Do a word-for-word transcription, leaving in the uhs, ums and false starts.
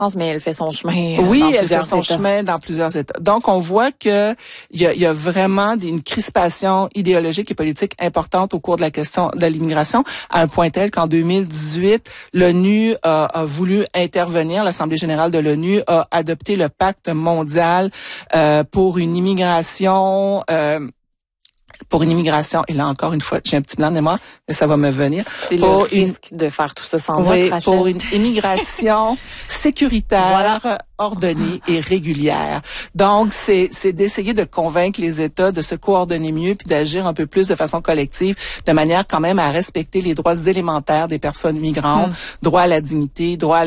pense, mais elle fait son chemin. Oui, dans elle fait plusieurs son États. chemin dans plusieurs États. Donc, on voit que il y a, il y a vraiment une crispation idéologique et politique importante au cours de la question de l'immigration, à un point tel qu'en deux mille dix-huit, l'ONU a, a voulu intervenir. L'Assemblée générale de l'ONU a adopté le pacte mondial euh, pour une immigration... Euh, pour une immigration, et là encore une fois, j'ai un petit blanc de mémoire, mais ça va me venir. C'est le pour risque une, de faire tout ça sans oui, note, Rachel. pour une immigration sécuritaire, voilà. ordonnée et régulière. Donc, c'est, c'est d'essayer de convaincre les États de se coordonner mieux puis d'agir un peu plus de façon collective, de manière quand même à respecter les droits élémentaires des personnes migrantes, hum. droit à la dignité, droit à